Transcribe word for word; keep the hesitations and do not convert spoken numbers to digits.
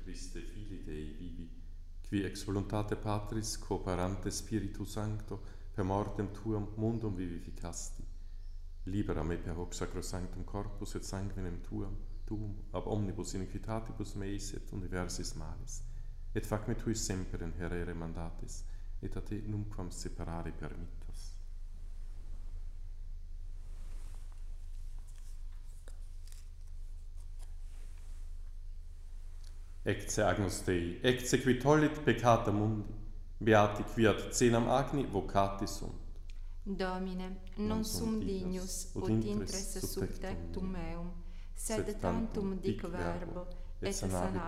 Christe, Filii Dei vivi, qui ex voluntate Patris cooperante Spiritu Sancto per mortem tuam mundum vivificasti, libera me per hoc sacrosanctum corpus et sanguinem tuam, tuum, ab omnibus iniquitatibus meis et universis malis, et fac me tui semper in herere mandatis, et a te numquam separare permittas. Ecce Agnus Dei, ecce qui tollit peccata mundi, beati quiat cenam agni vocati sunt. Domine, non sum dignus ut intres sub tectum meum, sed tantum dic verbo, et sana